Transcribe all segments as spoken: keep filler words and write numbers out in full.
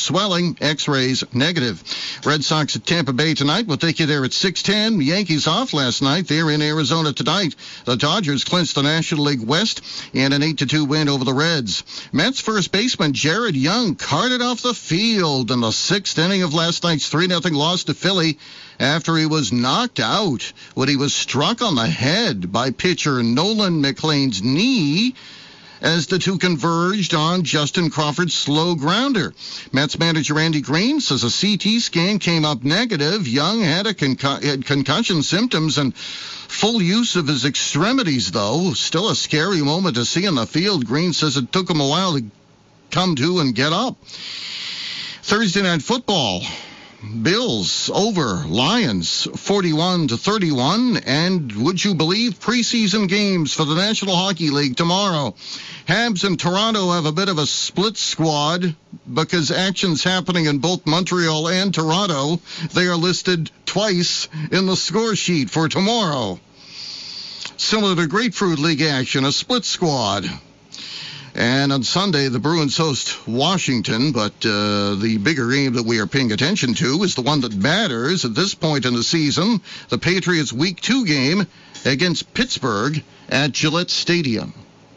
swelling, x-rays negative. Red Sox at Tampa Bay tonight. We'll take you there at six ten. Yankees off last night. They're in Arizona tonight. The Dodgers clinched the National League West in an eight to two win over the Reds. Mets first baseman Jared Young carted off the field in the sixth inning of last night's three nothing loss to Philly after he was knocked out when he was struck on the head by pitcher Nolan McLean's knee as the two converged on Justin Crawford's slow grounder. Mets manager Andy Green says a C T scan came up negative. Young had, a concu- had concussion symptoms and full use of his extremities, though. Still a scary moment to see on the field. Green says it took him a while to come to and get up. Thursday Night Football. Bills over Lions forty-one to thirty-one, and would you believe preseason games for the National Hockey League tomorrow. Habs and Toronto have a bit of a split squad because action's happening in both Montreal and Toronto. They are listed twice in the score sheet for tomorrow. Similar to Grapefruit League action, a split squad. And on Sunday, the Bruins host Washington, but uh, the bigger game that we are paying attention to is the one that matters at this point in the season, the Patriots' Week two game against Pittsburgh at Gillette Stadium.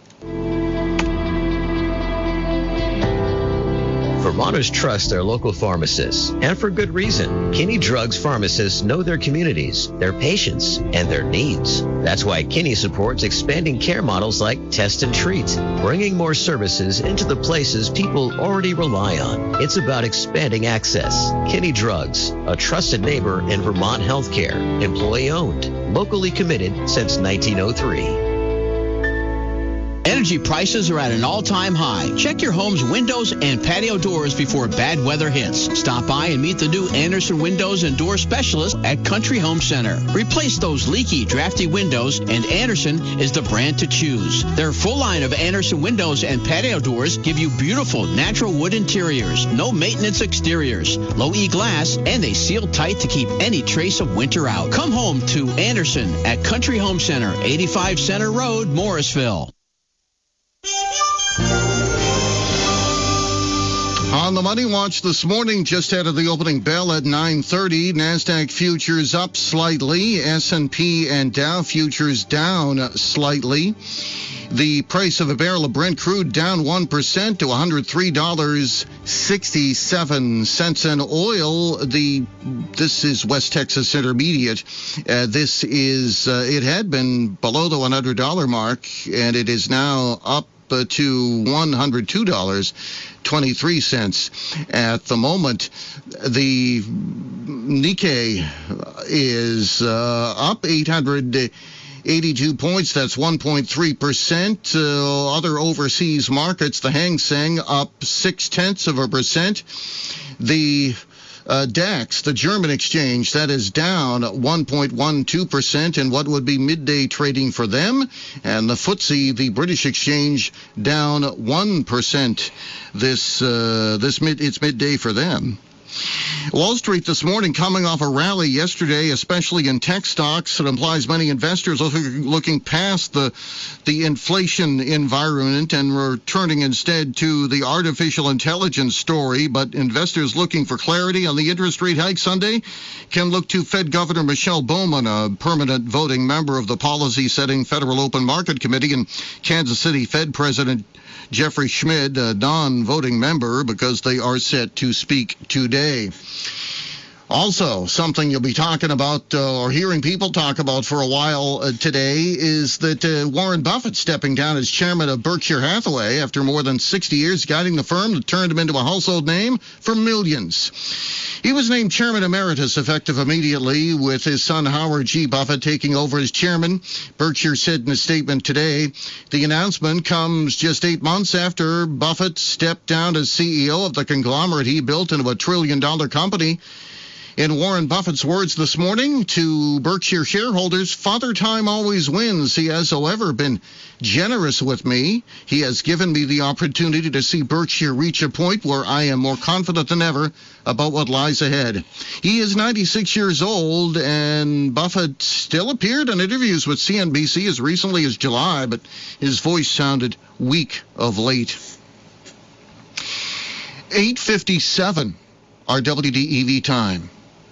Vermonters trust their local pharmacists, and for good reason. Kinney Drugs pharmacists know their communities, their patients, and their needs. That's why Kinney supports expanding care models like Test and Treat, bringing more services into the places people already rely on. It's about expanding access. Kinney Drugs, a trusted neighbor in Vermont healthcare, employee-owned, locally committed since nineteen oh three. Energy prices are at an all-time high. Check your home's windows and patio doors before bad weather hits. Stop by and meet the new Anderson Windows and Door Specialist at Country Home Center. Replace those leaky, drafty windows, and Anderson is the brand to choose. Their full line of Anderson windows and patio doors give you beautiful natural wood interiors, no maintenance exteriors, low E glass, and they seal tight to keep any trace of winter out. Come home to Anderson at Country Home Center, eighty-five Center Road, Morrisville. On the Money Watch this morning, just out of the opening bell at nine thirty, NASDAQ futures up slightly, S and P and Dow futures down slightly. The price of a barrel of Brent crude down one percent to one hundred three dollars and sixty-seven cents. And oil, the this is West Texas Intermediate. Uh, this is, uh, it had been below the one hundred dollars mark, and it is now up uh, to one hundred two dollars and twenty-three cents at the moment. The Nikkei is uh, up eight hundred eighty-two points. That's one point three percent. Uh, other overseas markets, the Hang Seng up six-tenths of a percent. The uh, DAX, the German exchange, that is down one point one two percent in what would be midday trading for them. And the F T S E, the British exchange, down one percent. This, uh, this mid, it's midday for them. Wall Street this morning coming off a rally yesterday, especially in tech stocks. It implies many investors are looking past the the inflation environment and returning instead to the artificial intelligence story. But investors looking for clarity on the interest rate hike Sunday can look to Fed Governor Michelle Bowman, a permanent voting member of the policy-setting Federal Open Market Committee, and Kansas City Fed President Jeffrey Schmidt, a non-voting member, because they are set to speak today. Also, something you'll be talking about uh, or hearing people talk about for a while uh, today is that uh, Warren Buffett stepping down as chairman of Berkshire Hathaway after more than sixty years guiding the firm that turned him into a household name for millions. He was named chairman emeritus effective immediately, with his son Howard G. Buffett taking over as chairman. Berkshire said in a statement today, the announcement comes just eight months after Buffett stepped down as C E O of the conglomerate he built into a trillion-dollar company. In Warren Buffett's words this morning to Berkshire shareholders, Father Time always wins. He has, however, been generous with me. He has given me the opportunity to see Berkshire reach a point where I am more confident than ever about what lies ahead. He is ninety-six years old, and Buffett still appeared in interviews with C N B C as recently as July, but his voice sounded weak of late. eight fifty-seven, our W D E V time.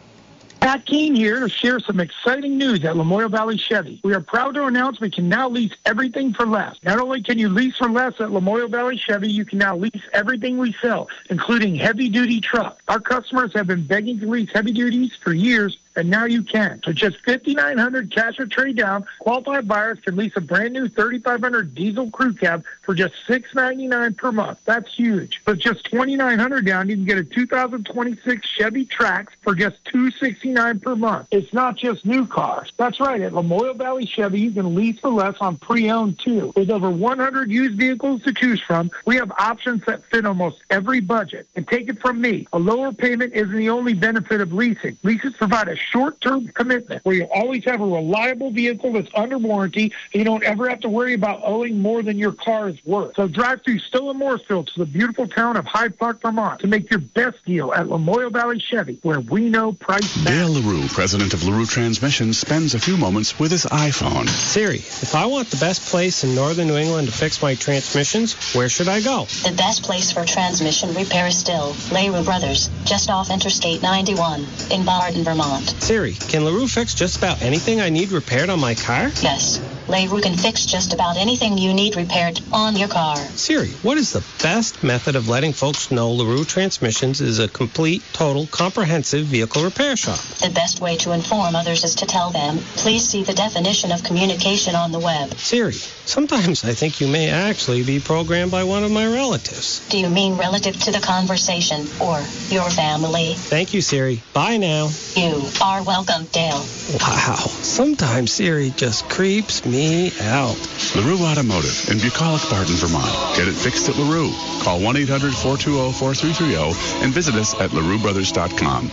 Pat Keene here to share some exciting news at Lamoille Valley Chevy. We are proud to announce we can now lease everything for less. Not only can you lease for less at Lamoille Valley Chevy, you can now lease everything we sell, including heavy-duty trucks. Our customers have been begging to lease heavy duties for years, and now you can. So just five thousand nine hundred dollars cash or trade down, qualified buyers can lease a brand new three thousand five hundred dollars diesel crew cab for just six hundred ninety-nine dollars per month. That's huge. With just two thousand nine hundred dollars down, you can get a two thousand twenty-six Chevy Trax for just two hundred sixty-nine dollars per month. It's not just new cars. That's right. At Lamoille Valley Chevy, you can lease for less on pre-owned too. With over one hundred used vehicles to choose from, we have options that fit almost every budget. And take it from me, a lower payment isn't the only benefit of leasing. Leases provide a short-term commitment where you always have a reliable vehicle that's under warranty, and you don't ever have to worry about owing more than your car is worth. So drive through Stowe and Mooresville to the beautiful town of Hyde Park, Vermont to make your best deal at Lamoille Valley Chevy, where we know price matters. Dale LaRue, president of LaRue Transmissions, spends a few moments with his iPhone. Siri, if I want the best place in northern New England to fix my transmissions, where should I go? The best place for transmission repair is still LaRue Brothers, just off Interstate ninety-one in Barton, Vermont. Siri, can LaRue fix just about anything I need repaired on my car? Yes, LaRue can fix just about anything you need repaired on your car. Siri, what is the best method of letting folks know LaRue Transmissions is a complete, total, comprehensive vehicle repair shop? The best way to inform others is to tell them, please see the definition of communication on the web. Siri, sometimes I think you may actually be programmed by one of my relatives. Do you mean relative to the conversation or your family? Thank you, Siri. Bye now. You are welcome, Dale. Wow. Sometimes Siri just creeps me out. LaRue Automotive in Bucolic, Barton, Vermont. Get it fixed at LaRue. Call one eight hundred four two zero four three three zero and visit us at LaRue Brothers dot com.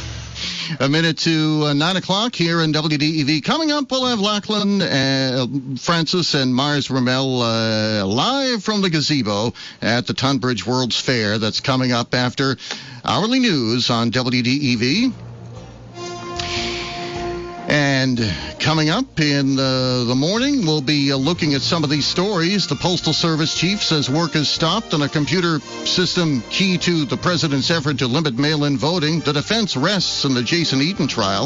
A minute to uh, nine o'clock here in W D E V. Coming up, we'll have Lachlan, uh, Francis, and Mars Ramel uh, live from the gazebo at the Tunbridge World's Fair. That's coming up after hourly news on W D E V. And coming up in the, the morning, we'll be uh, looking at some of these stories. The Postal Service chief says work has stopped on a computer system key to the president's effort to limit mail-in voting. The defense rests in the Jason Eaton trial.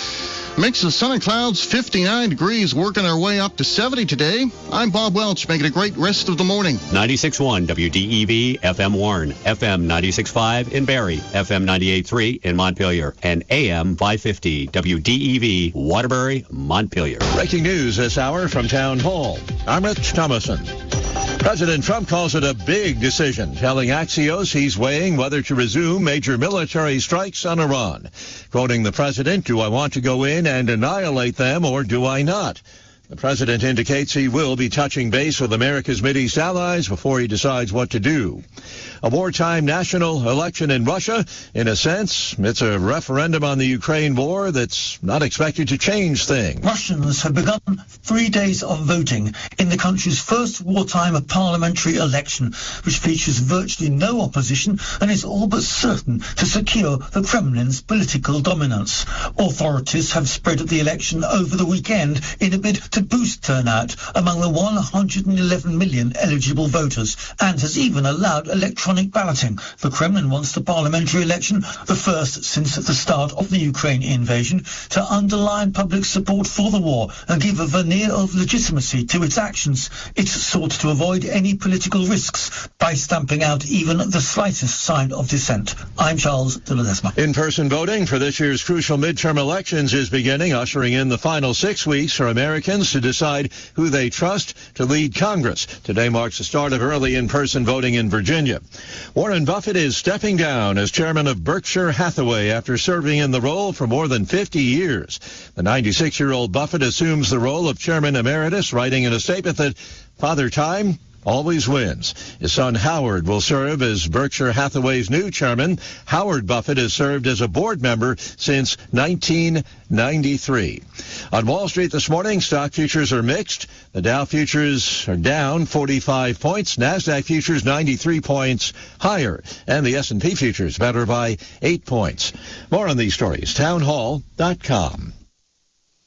Mix of sun and clouds, fifty-nine degrees, working our way up to seventy today. I'm Bob Welch, making a great rest of the morning. ninety-six point one W D E V, F M Warren, F M ninety-six point five in Barrie, F M ninety-eight point three in Montpelier, and A M five fifty W D E V, Waterbury, Montpelier. Breaking news this hour from Town Hall. I'm Rich Thomason. President Trump calls it a big decision, telling Axios he's weighing whether to resume major military strikes on Iran. Quoting the president, "Do I want to go in and annihilate them or do I not?" The president indicates he will be touching base with America's Mideast allies before he decides what to do. A wartime national election in Russia. In a sense, it's a referendum on the Ukraine war that's not expected to change things. Russians have begun three days of voting in the country's first wartime parliamentary election, which features virtually no opposition and is all but certain to secure the Kremlin's political dominance. Authorities have spread the election over the weekend in a bid to boost turnout among the one hundred eleven million eligible voters, and has even allowed electronic balloting. The Kremlin wants the parliamentary election, the first since the start of the Ukraine invasion, to underline public support for the war and give a veneer of legitimacy to its actions. It's sought to avoid any political risks by stamping out even the slightest sign of dissent. I'm Charles de Ledesma. In-person voting for this year's crucial midterm elections is beginning, ushering in the final six weeks for Americans to decide who they trust to lead Congress. Today marks the start of early in-person voting in Virginia. Warren Buffett is stepping down as chairman of Berkshire Hathaway after serving in the role for more than fifty years. The ninety-six-year-old Buffett assumes the role of chairman emeritus, writing in a statement that Father Time always wins. His son Howard will serve as Berkshire Hathaway's new chairman. Howard Buffett has served as a board member since nineteen ninety-three. On Wall Street this morning, stock futures are mixed. The Dow futures are down forty-five points. NASDAQ futures ninety-three points higher. And the S and P futures better by eight points. More on these stories, town hall dot com.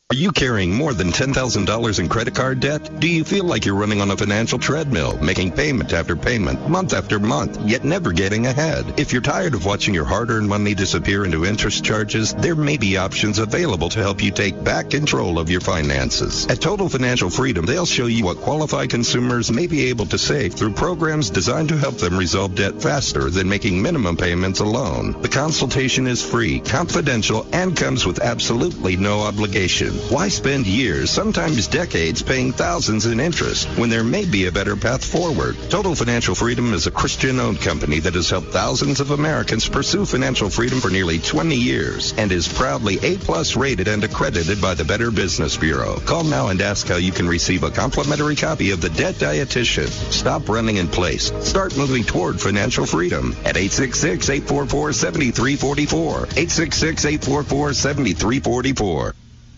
Are you carrying more than ten thousand dollars in credit card debt? Do you feel like you're running on a financial treadmill, making payment after payment, month after month, yet never getting ahead? If you're tired of watching your hard-earned money disappear into interest charges, there may be options available to help you take back control of your finances. At Total Financial Freedom, they'll show you what qualified consumers may be able to save through programs designed to help them resolve debt faster than making minimum payments alone. The consultation is free, confidential, and comes with absolutely no obligation. Why spend years, sometimes decades, paying thousands in interest when there may be a better path forward? Total Financial Freedom is a Christian-owned company that has helped thousands of Americans pursue financial freedom for nearly twenty years and is proudly A-plus rated and accredited by the Better Business Bureau. Call now and ask how you can receive a complimentary copy of The Debt Dietitian. Stop running in place. Start moving toward financial freedom at eight six six, eight four four, seven three four four. eight six six, eight four four, seven three four four.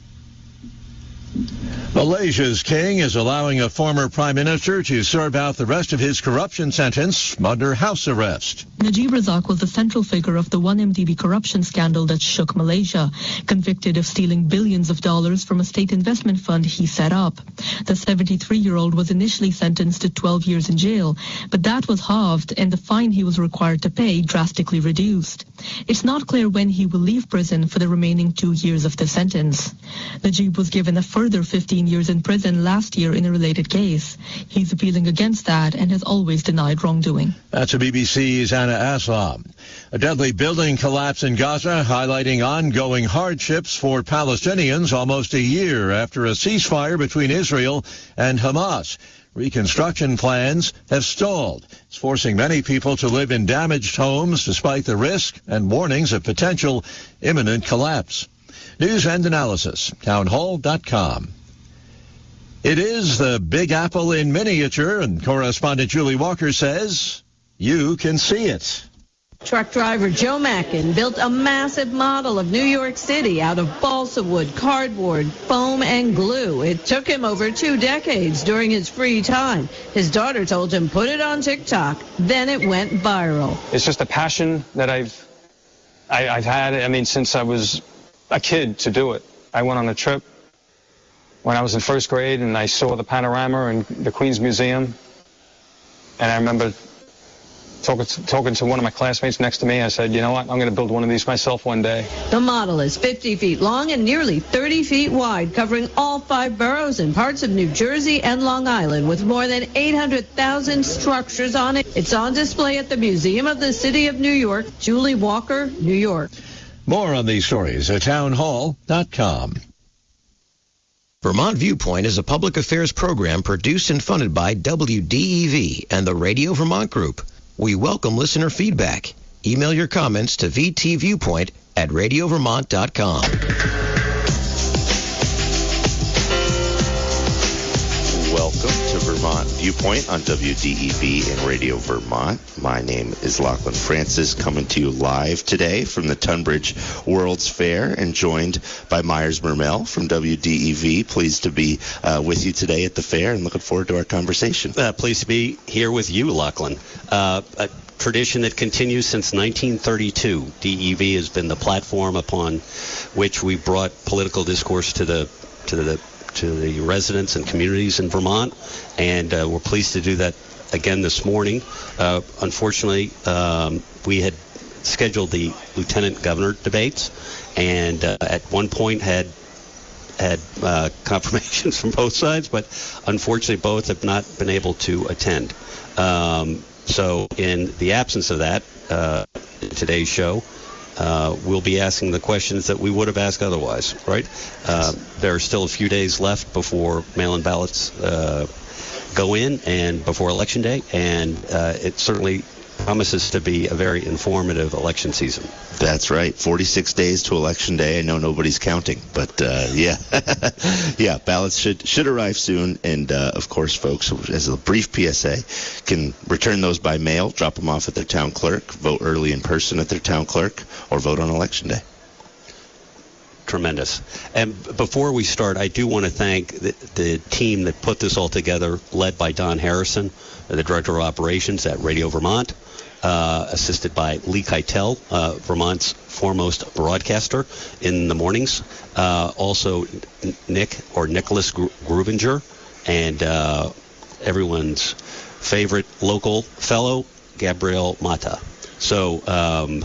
Malaysia's king is allowing a former prime minister to serve out the rest of his corruption sentence under house arrest. Najib Razak was the central figure of the one M D B corruption scandal that shook Malaysia, convicted of stealing billions of dollars from a state investment fund he set up. The seventy-three-year-old was initially sentenced to twelve years in jail, but that was halved and the fine he was required to pay drastically reduced. It's not clear when he will leave prison for the remaining two years of the sentence. Najib was given a further fifteen years in prison last year in a related case. He's appealing against that and has always denied wrongdoing. That's a B B C's Anna Aslam. A deadly building collapse in Gaza, highlighting ongoing hardships for Palestinians almost a year after a ceasefire between Israel and Hamas. Reconstruction plans have stalled. It's forcing many people to live in damaged homes despite the risk and warnings of potential imminent collapse. News and analysis, townhall dot com. It is the Big Apple in miniature, and correspondent Julie Walker says you can see it. Truck driver Joe Mackin built a massive model of New York City out of balsa wood, cardboard, foam, and glue. It took him over two decades during his free time. His daughter told him put it on TikTok. Then it went viral. It's just a passion that I've I, I've had, I mean, since I was a kid to do it. I went on a trip when I was in first grade, and I saw the panorama in the Queens Museum, and I remember talking to, talking to one of my classmates next to me. I said, you know what, I'm going to build one of these myself one day. The model is fifty feet long and nearly thirty feet wide, covering all five boroughs and parts of New Jersey and Long Island, with more than eight hundred thousand structures on it. It's on display at the Museum of the City of New York. Julie Walker, New York. More on these stories at townhall dot com. Vermont Viewpoint is a public affairs program produced and funded by W D E V and the Radio Vermont Group. We welcome listener feedback. Email your comments to v t viewpoint at radio vermont dot com. Welcome to Vermont Viewpoint on W D E V and Radio Vermont. My name is Lachlan Francis, coming to you live today from the Tunbridge World's Fair, and joined by Myers Mermel from W D E V. Pleased to be uh, with you today at the fair, and looking forward to our conversation. Uh, pleased to be here with you, Lachlan. Uh, a tradition that continues since nineteen thirty-two. D E V has been the platform upon which we brought political discourse to the to the to the residents and communities in Vermont, and uh, we're pleased to do that again this morning. Uh, unfortunately, um, we had scheduled the lieutenant governor debates, and uh, at one point had had uh, confirmations from both sides, but unfortunately both have not been able to attend. Um, so in the absence of that, uh, in today's show, Uh, we'll be asking the questions that we would have asked otherwise, right? Uh, there are still a few days left before mail-in ballots uh, go in and before Election Day, and uh, it certainly promises to be a very informative election season. That's right. forty-six days to Election Day. I know nobody's counting, but uh, yeah. yeah, ballots should should arrive soon. And, uh, of course, folks, as a brief P S A, can return those by mail, drop them off at their town clerk, vote early in person at their town clerk, or vote on Election Day. Tremendous. And before we start, I do want to thank the, the team that put this all together, led by Don Harrison, the Director of Operations at Radio Vermont. uh, assisted by Lee Keitel, uh, Vermont's foremost broadcaster in the mornings. Uh, also, N- Nick or Nicholas Gru- Grubinger, and uh, everyone's favorite local fellow, Gabriel Mata. So um,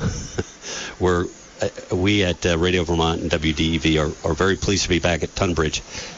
we're uh, we at uh, Radio Vermont and W D E V are, are very pleased to be back at Tunbridge,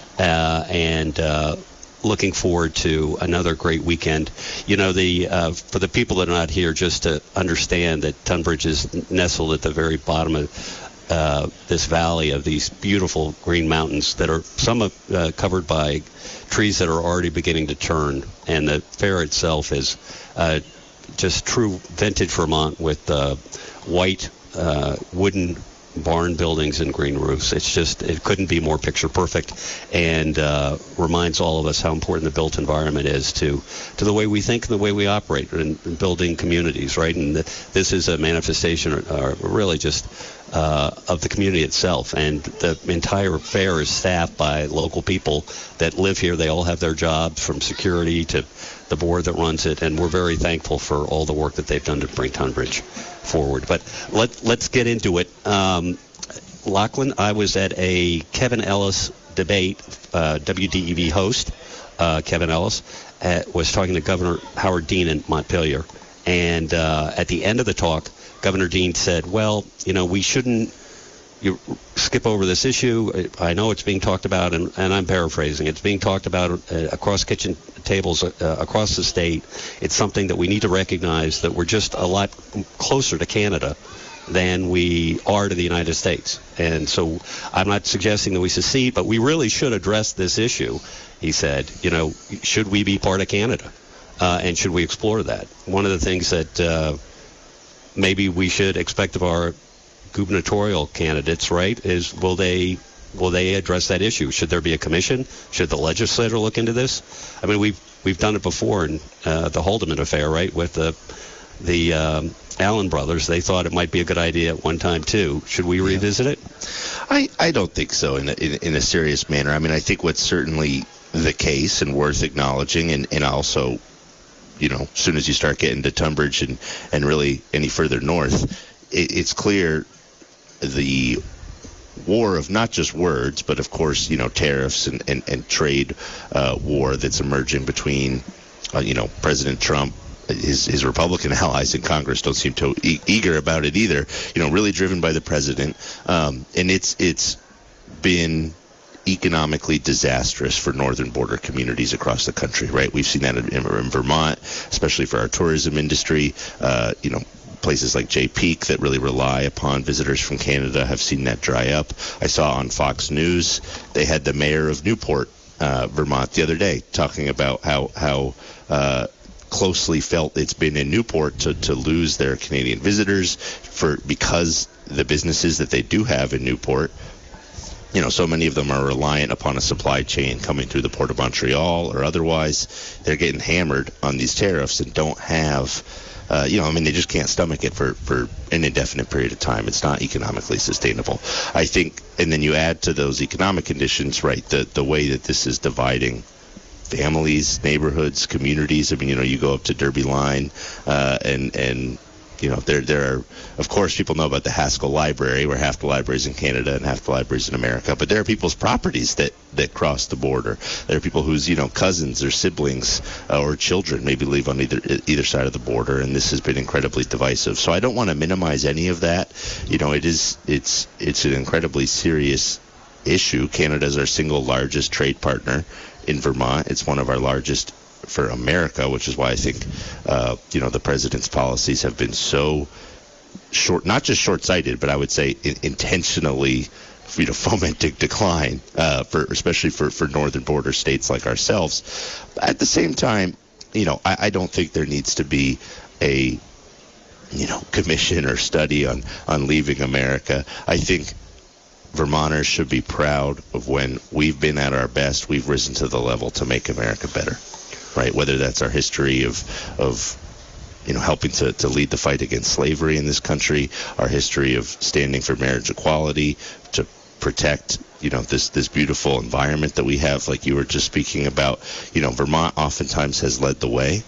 uh, and uh, looking forward to another great weekend. You know, the uh, for the people that are not here, just to understand that Tunbridge is nestled at the very bottom of uh, this valley of these beautiful green mountains that are some of, uh, covered by trees that are already beginning to turn, and the fair itself is uh, just true vintage Vermont with uh, white uh, wooden barn buildings and green roofs. It's just, it couldn't be more picture perfect, and uh, reminds all of us how important the built environment is to to the way we think and the way we operate in, in building communities, right? And the, this is a manifestation, or, or really just uh, of the community itself. And the entire fair is staffed by local people that live here. They all have their jobs, from security to the board that runs it, and we're very thankful for all the work that they've done to bring Tunbridge forward. But let, let's get into it. Um, Lachlan, I was at a Kevin Ellis debate, uh, W D E V host, uh, Kevin Ellis, uh, was talking to Governor Howard Dean in Montpelier. And uh, at the end of the talk, Governor Dean said, well, you know, we shouldn't you skip over this issue. I know it's being talked about, and, and I'm paraphrasing. It's being talked about uh, across kitchen tables uh, across the state. It's something that we need to recognize, that we're just a lot closer to Canada than we are to the United States. And so I'm not suggesting that we secede, but we really should address this issue. He said, you know, should we be part of Canada? Uh, and should we explore that? One of the things that uh, maybe we should expect of our gubernatorial candidates, right, is will they will they address that issue? Should there be a commission? Should the legislature look into this? I mean, we've we've done it before in uh, the Haldeman affair, right, with the the um, Allen brothers. They thought it might be a good idea at one time too. Should we revisit it? I, I don't think so in a, in, in a serious manner. I mean, I think what's certainly the case and worth acknowledging, and, and also, you know, as soon as you start getting to Tunbridge and, and really any further north, it, it's clear the war of not just words, but of course, you know, tariffs and, and, and trade uh, war that's emerging between, uh, you know, President Trump, his his Republican allies in Congress don't seem too e- eager about it either, you know, really driven by the president. Um, and it's it's been economically disastrous for northern border communities across the country, right? We've seen that in, in Vermont, especially for our tourism industry. Uh, you know, places like Jay Peak that really rely upon visitors from Canada have seen that dry up. I saw on Fox News they had the mayor of Newport, uh, Vermont, the other day talking about how how uh, closely felt it's been in Newport to, to lose their Canadian visitors for because the businesses that they do have in Newport, you know, so many of them are reliant upon a supply chain coming through the Port of Montreal or otherwise. They're getting hammered on these tariffs and don't have, uh, you know, I mean, they just can't stomach it for, for an indefinite period of time. It's not economically sustainable, I think. And then you add to those economic conditions, right, the, the way that this is dividing families, neighborhoods, communities. I mean, you know, you go up to Derby Line uh, and, and, you know, there there are, of course, people know about the Haskell Library, where half the libraries in Canada and half the libraries in America. But there are people's properties that, that cross the border. There are people whose, you know, cousins or siblings uh, or children maybe live on either either side of the border, and this has been incredibly divisive. So I don't want to minimize any of that. You know, it is it's it's an incredibly serious issue. Canada is our single largest trade partner in Vermont. It's one of our largest for America, which is why I think, uh, you know, the president's policies have been so short, not just short-sighted, but I would say in, intentionally, you know, fomenting decline, uh, for especially for, for northern border states like ourselves. At the same time, you know, I, I don't think there needs to be a, you know, commission or study on, on leaving America. I think Vermonters should be proud of when we've been at our best, we've risen to the level to make America better, right? Whether that's our history of, of you know, helping to, to lead the fight against slavery in this country, our history of standing for marriage equality, to protect, you know, this, this beautiful environment that we have, like you were just speaking about. You know, Vermont oftentimes has led the way.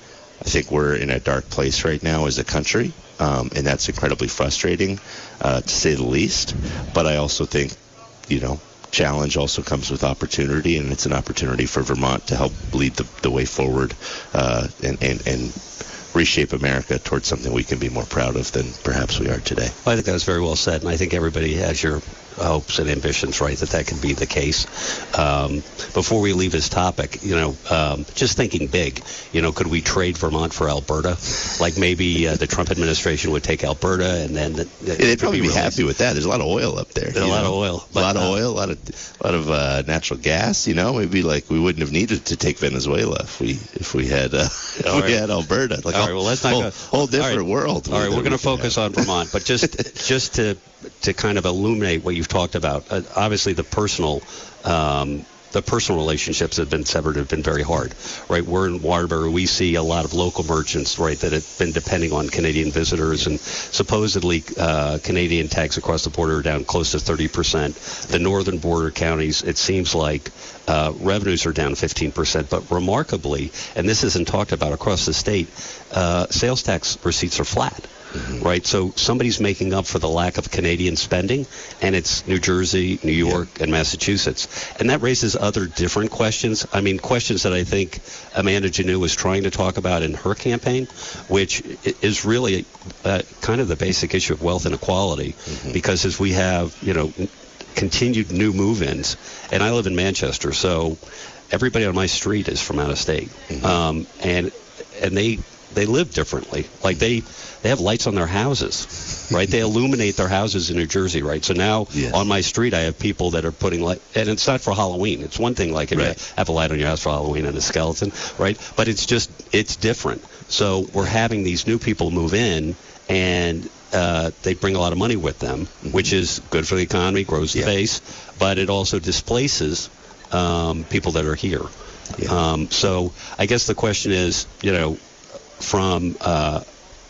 I think we're in a dark place right now as a country, um, and that's incredibly frustrating, uh, to say the least. But I also think, you know, challenge also comes with opportunity, and it's an opportunity for Vermont to help lead the, the way forward uh, and, and, and reshape America towards something we can be more proud of than perhaps we are today. I think that was very well said, and I think everybody has your hopes and ambitions, right, that that can be the case. Um, before we leave this topic, you know, um, just thinking big, you know, could we trade Vermont for Alberta? Like maybe uh, the Trump administration would take Alberta, and then the, the, yeah, they'd probably be, be happy with that. There's a lot of oil up there. There's a lot know? of oil. But, a lot of uh, oil, a lot of a lot of uh, natural gas. You know, maybe like we wouldn't have needed to take Venezuela if we if we had uh, if we right. had Alberta. Like all a right, well, let's not whole, go. whole different all right. world. All right, we're going to focus have. on Vermont, but just just to to kind of illuminate what you've talked about. Uh, obviously, the personal. Um, The personal relationships that have been severed have been very hard, right? We're in Waterbury. We see a lot of local merchants, right, that have been depending on Canadian visitors, and supposedly uh, Canadian tax across the border are down close to thirty percent. The northern border counties, it seems like uh, revenues are down fifteen percent, but remarkably, and this isn't talked about across the state, uh, sales tax receipts are flat. Mm-hmm. Right, so somebody's making up for the lack of Canadian spending, and it's New Jersey, New York, yeah. and Massachusetts. And that raises other different questions. I mean, questions that I think Amanda Janot was trying to talk about in her campaign, which is really uh, kind of the basic issue of wealth inequality, mm-hmm. because as we have, you know, continued new move-ins, and I live in Manchester, so everybody on my street is from out of state, mm-hmm. um, and and they they live differently. Like they. They have lights on their houses, right? They illuminate their houses in New Jersey, right? So now yes. on my street, I have people that are putting light, and it's not for Halloween. It's one thing like if right. you have a light on your house for Halloween and a skeleton, right? But it's just, it's different. So we're having these new people move in, and uh, they bring a lot of money with them, mm-hmm. which is good for the economy, grows the yeah. base, but it also displaces um, people that are here. Yeah. Um, so I guess the question is, you know, from uh,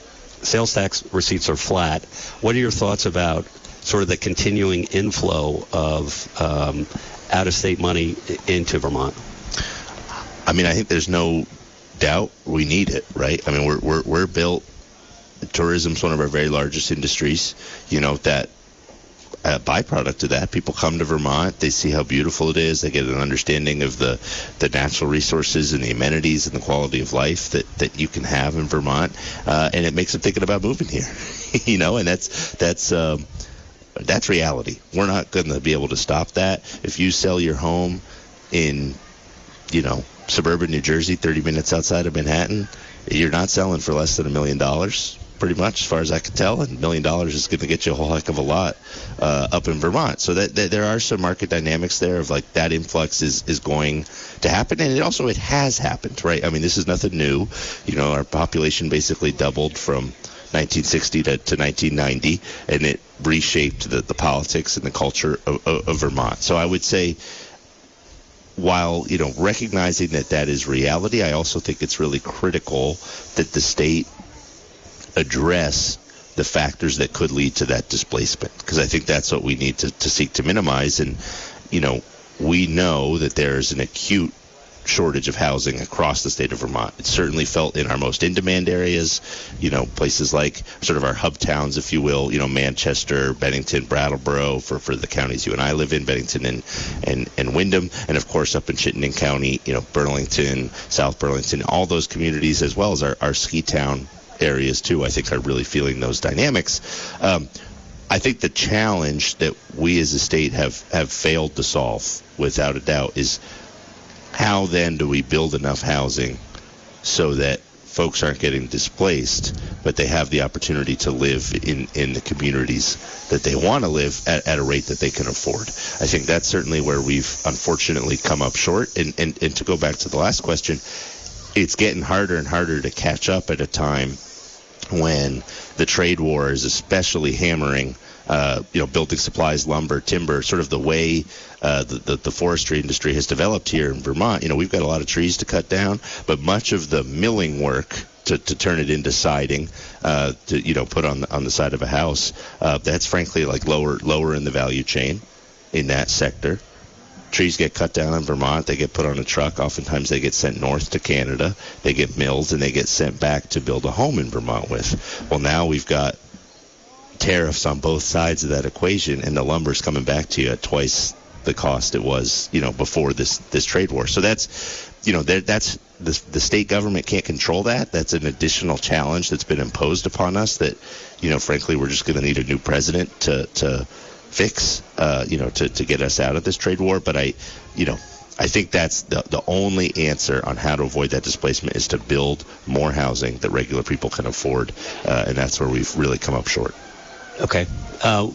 sales tax receipts are flat. What are your thoughts about sort of the continuing inflow of um, out-of-state money into Vermont? I mean, I think there's no doubt we need it, right? I mean, we're we're we're built. Tourism's one of our very largest industries. You know, that a byproduct of that, people come to Vermont, they see how beautiful it is, they get an understanding of the, the natural resources and the amenities and the quality of life that, that you can have in Vermont, uh, and it makes them thinking about moving here, you know, and that's that's um, that's reality. We're not going to be able to stop that. If you sell your home in, you know, suburban New Jersey, thirty minutes outside of Manhattan, you're not selling for less than a million dollars. Pretty much, as far as I can tell, and a million dollars is going to get you a whole heck of a lot uh, up in Vermont. So that, that there are some market dynamics there of like that influx is, is going to happen, and it also it has happened, right? I mean, this is nothing new. You know, our population basically doubled from nineteen sixty to, to nineteen ninety, and it reshaped the, the politics and the culture of, of, of Vermont. So I would say, while, you know, recognizing that that is reality, I also think it's really critical that the state address the factors that could lead to that displacement, because I think that's what we need to, to seek to minimize. And, you know, we know that there's an acute shortage of housing across the state of Vermont. It's certainly felt in our most in-demand areas, you know, places like sort of our hub towns, if you will, you know, Manchester, Bennington, Brattleboro, for, for the counties you and I live in, Bennington and, and, and Windham, and of course up in Chittenden County, you know, Burlington, South Burlington, all those communities, as well as our, our ski town areas too, I think are really feeling those dynamics. Um, I think the challenge that we as a state have, have failed to solve, without a doubt, is how then do we build enough housing so that folks aren't getting displaced, but they have the opportunity to live in, in the communities that they want to live at, at a rate that they can afford. I think that's certainly where we've unfortunately come up short. And, and, and to go back to the last question, it's getting harder and harder to catch up at a time when the trade war is especially hammering, uh, you know, building supplies, lumber, timber, sort of the way uh, the, the, the forestry industry has developed here in Vermont. You know, we've got a lot of trees to cut down, but much of the milling work to, to turn it into siding, uh, to, you know, put on the, on the side of a house, uh, that's frankly like lower lower in the value chain in that sector. trees get cut down in Vermont, they get put on a truck. Oftentimes they get sent north to Canada, they get milled, and they get sent back to build a home in Vermont with. Well, now we've got tariffs on both sides of that equation, and the lumber's coming back to you at twice the cost it was, you know, before this this trade war. So that's, you know, that, that's the, the state government can't control that. That's an additional challenge that's been imposed upon us that, you know, frankly, we're just going to need a new president to to fix, uh, you know, to, to get us out of this trade war. But I, you know, I think that's the, the only answer on how to avoid that displacement is to build more housing that regular people can afford, uh, and that's where we've really come up short. Okay. Uh,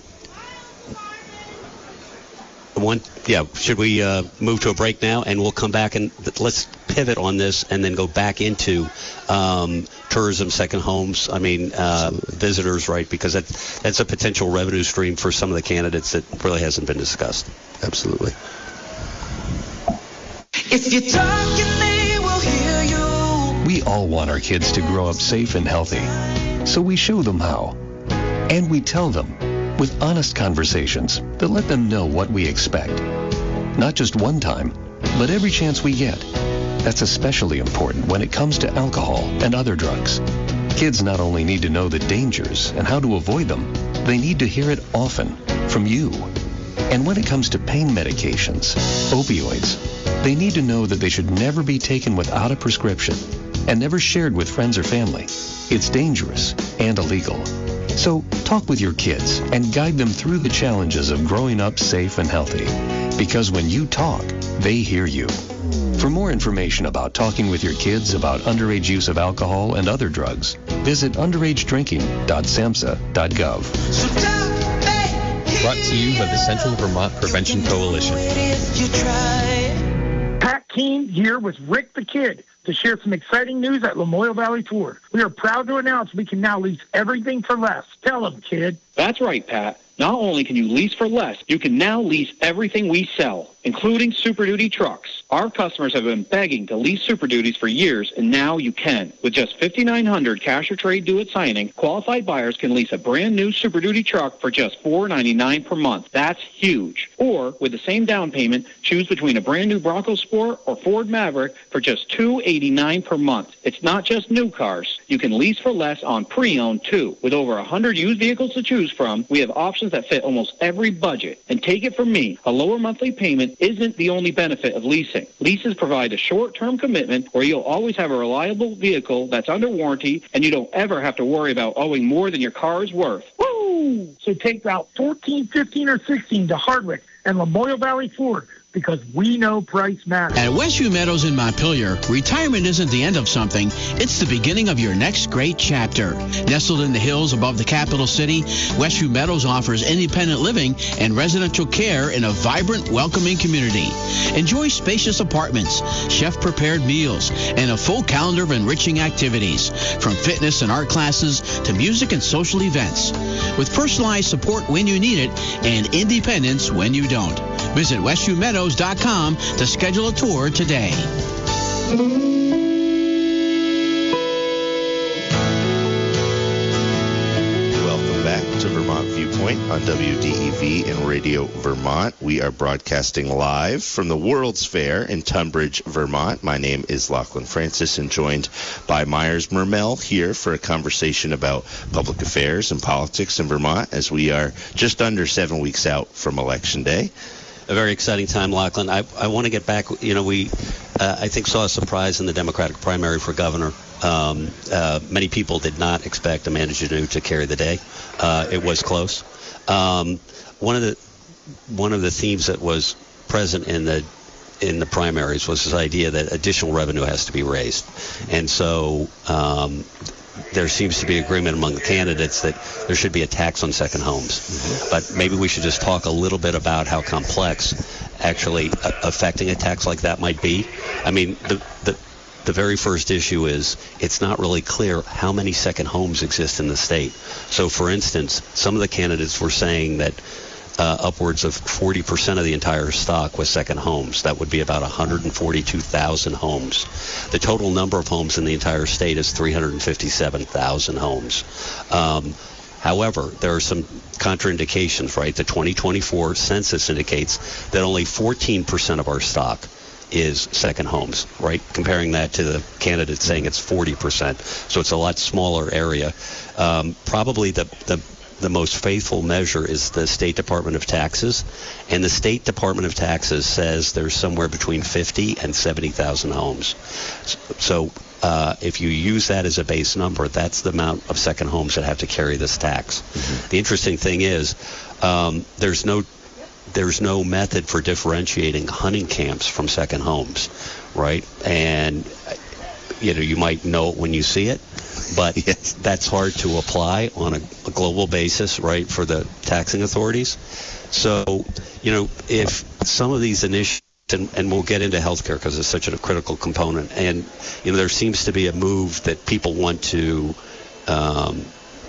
one, yeah, should we uh, move to a break now, and we'll come back and let's pivot on this and then go back into um, tourism, second homes, I mean, uh, visitors, right, because that, that's a potential revenue stream for some of the candidates that really hasn't been discussed. Absolutely. If you're talking, they will hear you. We all want our kids to grow up safe and healthy, so we show them how. And we tell them with honest conversations that let them know what we expect. Not just one time, but every chance we get. That's especially important when it comes to alcohol and other drugs. Kids not only need to know the dangers and how to avoid them, they need to hear it often from you. And when it comes to pain medications, opioids, they need to know that they should never be taken without a prescription and never shared with friends or family. It's dangerous and illegal. So talk with your kids and guide them through the challenges of growing up safe and healthy. Because when you talk, they hear you. For more information about talking with your kids about underage use of alcohol and other drugs, visit underage drinking dot samhsa dot gov. Brought to you by the Central Vermont Prevention Coalition. Pat Keene here with Rick the Kid to share some exciting news at Lamoille Valley Ford. We are proud to announce we can now lease everything for less. Tell them, kid. That's right, Pat. Not only can you lease for less, you can now lease everything we sell, including Super Duty trucks. Our customers have been begging to lease Super Duties for years, and now you can. With just five thousand nine hundred dollars cash or trade due at signing, qualified buyers can lease a brand new Super Duty truck for just four dollars and ninety-nine cents per month. That's huge. Or, with the same down payment, choose between a brand new Bronco Sport or Ford Maverick for just two hundred eighty-nine dollars per month. It's not just new cars. You can lease for less on pre-owned, too. With over one hundred used vehicles to choose from, we have options that fit almost every budget. And take it from me, a lower monthly payment isn't the only benefit of leasing. Leases provide a short-term commitment where you'll always have a reliable vehicle that's under warranty, and you don't ever have to worry about owing more than your car is worth. Woo! So take Route fourteen, fifteen, or sixteen to Hardwick and Lamoille Valley Ford, because we know price matters. At Westview Meadows in Montpelier, retirement isn't the end of something, it's the beginning of your next great chapter. Nestled in the hills above the capital city, Westview Meadows offers independent living and residential care in a vibrant, welcoming community. Enjoy spacious apartments, chef-prepared meals, and a full calendar of enriching activities, from fitness and art classes to music and social events. With personalized support when you need it and independence when you don't. Visit westview meadows dot com to schedule a tour today. Welcome back to Vermont Viewpoint on W D E V and Radio Vermont. We are broadcasting live from the World's Fair in Tunbridge, Vermont. My name is Lachlan Francis, and joined by Myers Mermel here for a conversation about public affairs and politics in Vermont as we are just under seven weeks out from Election Day. A very exciting time, Lachlan. I, I want to get back. You know, we, uh, I think, saw a surprise in the Democratic primary for governor. Um, uh, many people did not expect Amanda Janot to carry the day. Uh, it was close. Um, one of the one of the themes that was present in the in the primaries was this idea that additional revenue has to be raised, and so um, there seems to be agreement among the candidates that there should be a tax on second homes. Mm-hmm. But maybe we should just talk a little bit about how complex actually uh, affecting a tax like that might be. I mean, the, the the very first issue is it's not really clear how many second homes exist in the state. So, for instance, some of the candidates were saying that uh, upwards of forty percent of the entire stock was second homes. That would be about one hundred forty-two thousand homes. The total number of homes in the entire state is three hundred fifty-seven thousand homes. Um, However, there are some contraindications, right? The twenty twenty-four census indicates that only fourteen percent of our stock is second homes, right? Comparing that to the candidate saying it's forty percent. So it's a lot smaller area. Um, probably the, the the most faithful measure is the State Department of Taxes. And the State Department of Taxes says there's somewhere between fifty and seventy thousand homes. So uh, if you use that as a base number, that's the amount of second homes that have to carry this tax. Mm-hmm. The interesting thing is um, there's no there's no method for differentiating hunting camps from second homes, right? And you know, you might know it when you see it, but yes. That's hard to apply on a, a global basis, right, for the taxing authorities. So, you know, if some of these initiatives, and, and we'll get into healthcare because it's such a critical component, and, you know, there seems to be a move that people want to um,